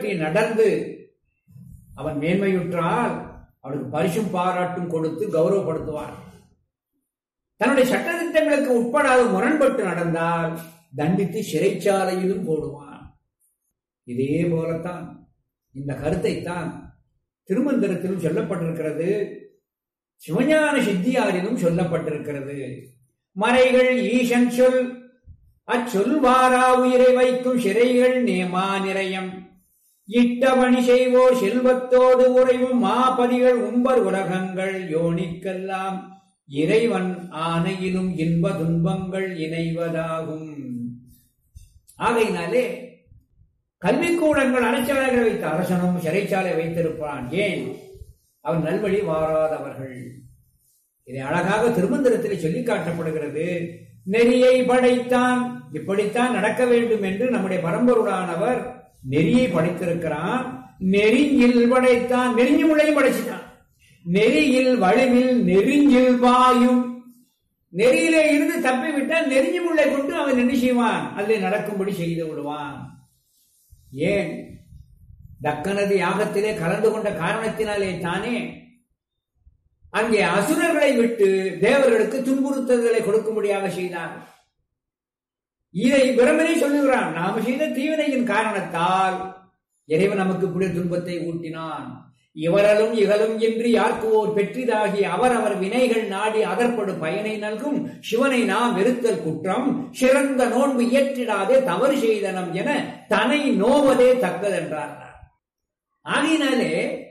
பின்பற்றி நடந்து அவன் மேன்மையுற்றால் அவனுக்கு பரிசும் பாராட்டும் கொடுத்து கௌரவப்படுத்துவார். தன்னுடைய சட்டத்திட்டங்களுக்கு உட்படாத முரண்பட்டு நடந்தால் தண்டித்து சிறைச்சாலையிலும் போடுவான். இதே போலத்தான் இந்த கருத்தைத்தான் திருமந்திரத்திலும் சொல்லப்பட்டிருக்கிறது, சிவஞான சித்தியாரிலும் சொல்லப்பட்டிருக்கிறது. மறைகள் ஈசன் சொல் அச்சொல்வாரா உயிரை வைக்கும் சிறைகள் நேமா நிறையம் இட்டபணி செய்வோர் செல்வத்தோடு உறைவும் மாபதிகள் உம்பர் உலகங்கள் யோனிக்கெல்லாம் இறைவன் ஆணையிலும் இன்ப துன்பங்கள் இணைவதாகும். ஆகையினாலே கல்விக்கூடங்கள் அரசாலைகளை வைத்த அரசனும் சிறைச்சாலை வைத்திருப்பான். ஏன்? அவன் நல்வழி வாராதவர்கள். இதை அழகாக திருமந்திரத்தில் சொல்லி காட்டப்படுகிறது. நெறியை படைத்தான், இப்படித்தான் நடக்க வேண்டும் என்று நம்முடைய பரம்பொருளானவர் நெறியை படைத்திருக்கிறான். நெறியில் படைத்தான், நெறிஞ்சு முளையும் படைச்சிட்டான். நெறியில் வலுவில் நெறிஞ்சில் வாயும், நெறியிலே இருந்து தப்பிவிட்டால் நெறிஞ்சு முள்ளை கொண்டு அவன் என்ன செய்வான்? அதில் நடக்கும்படி செய்து விடுவான். ஏன்? தக்கனது யாகத்திலே கலந்து கொண்ட காரணத்தினாலே தானே அங்கே அசுரர்களை விட்டு தேவர்களுக்கு துன்புறுத்தல்களை கொடுக்கும்படியாக செய்தார். இதை பிரமனே சொல்லுகிறான். நாம் செய்த தீவினையின் காரணத்தால் இறைவன் நமக்கு இப்படி துன்பத்தை ஊட்டினான். இவரலும் இகழும் என்று யாருக்கு ஓர் பெற்றிதாகி அவர் வினைகள் நாடி அதற்படும் பயனை நல்கும் சிவனை நாம் வெறுத்தல் குற்றம், சிறந்த நோன்பு இயற்றிடாதே தவறு செய்தனம் என தனை நோவதே தக்கதென்றார். ஆகையினாலே